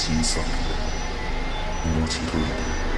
小さくて命取りで